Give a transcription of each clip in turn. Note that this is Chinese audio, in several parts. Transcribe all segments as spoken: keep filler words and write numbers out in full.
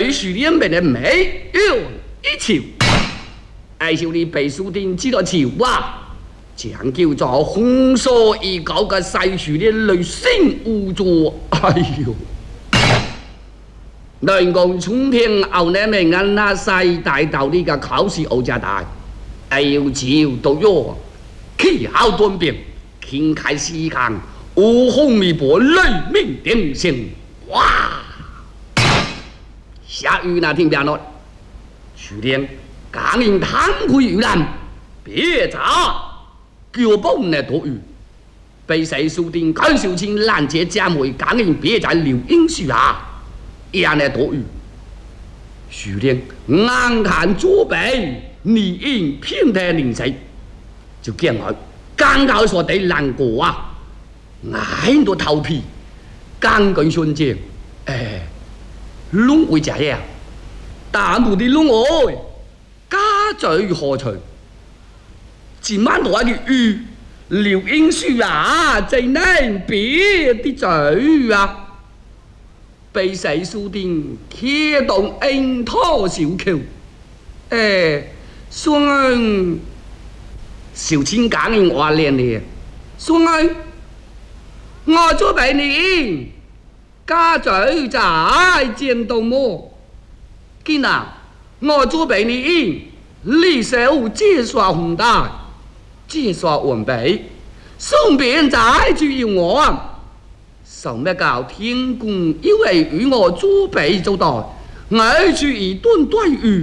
对许两边的没有一球，爱秀你被输定几多球啊？讲究做红色一高个赛许的内心无助，哎呦！人工冲天后呢咪按那赛大道呢个考试欧家大，哎呦朝到哟，气候转变，天开时间，乌红一波雷鸣电声，哇！下雨那天边了，去年刚因贪亏雨兰，别砸，脚崩的多雨，被谁输定高秀清拦截家妹，刚因别在留英树下。一样的多余，徐连眼看左背你应偏袒零谁，就见我刚刚说得难过啊，眼都头皮，刚跟瞬间，哎，拢会这样，但不的拢爱，家嘴何除？今晚多的雨，刘英树啊，真能别的嘴啊！被谁输定？铁动樱桃小口，哎，双恩小青讲人话练的，双恩，我做俾你，家嘴在见到么？今啊，我做俾你，你手接刷红带，接刷完备，顺便再去用我。上咩教天公因为与我祖辈做到，我去一顿对鱼，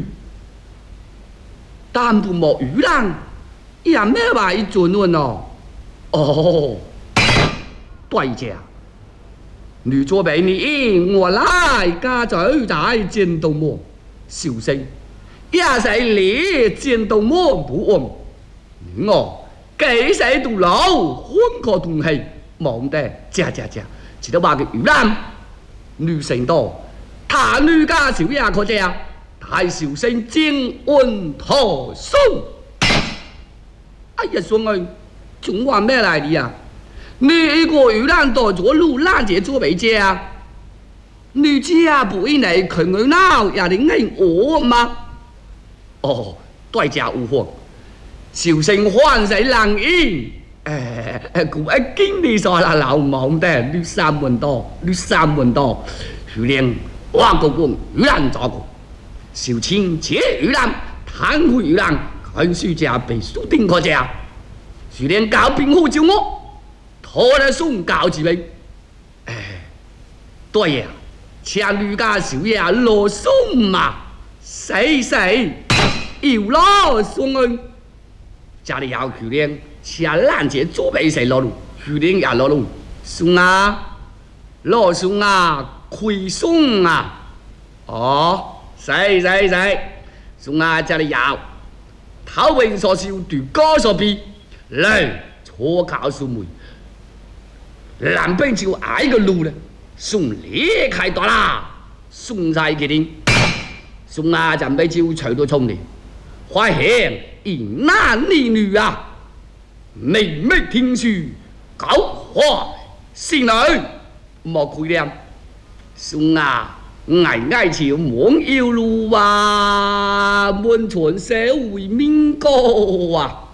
但不莫鱼人，也咩话一准问哦？哦，对家，你做俾你，我来家嘴在见到么？小心，也是你见到么不稳，我给谁独老，混个东西，忙得加加加。只得话嘅鱼腩，女性多，他女家小也可这太小心精温陀松。哎呀，孙儿，仲话咩嚟的呀？你一个鱼腩多咗路拦截做未啫啊？你家不以内穷儿闹也得挨我吗？哦，对家无妨，小心换谁冷饮。诶，古一经理说啦，流氓的绿三门多，绿三门多，徐连哇个个鱼腩做过，小青切鱼腩，贪污鱼腩，看书家被输定个家，徐连搞兵好招我，拖来送教子位，诶，对呀，请女家小爷罗送嘛，谁谁有咯送去，家里有徐连。下拦截左背谁落路，徐连也落路，送啊，落送啊，亏送啊，哦，谁谁谁，送啊，这里有，头文所修对歌所比，来错考书妹，南边就挨个路了，送离开多啦，送晒给你，送啊，咱们就吹到冲的，花现一男一女啊。妹妹听书，教化先女，莫亏念。送啊，挨挨朝望腰路啊，满传社会民歌啊。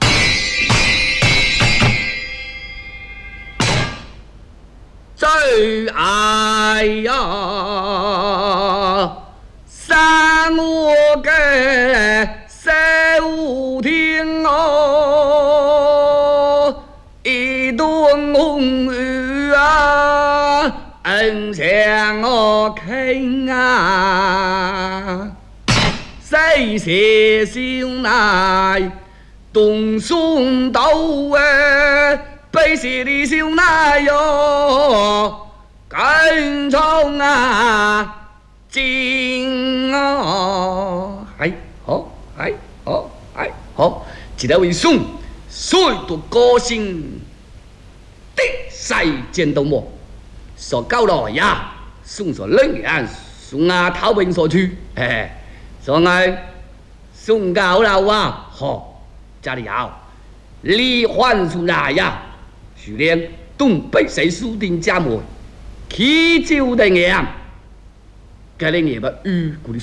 最爱呀，三我嘅小天哦。红雨啊，恩向我看啊，谁写小奶东松岛哎，背写的小奶哟，跟从啊，进啊，哎好，哎好，哎好，记得为送，水都高兴。的赛见到么？所搞了呀，送所冷眼，送啊头文所去，哎，所爱送搞了啊，好，家里有，李焕出来呀，徐连东北谁输定家门，起酒的眼，该你也不预估的。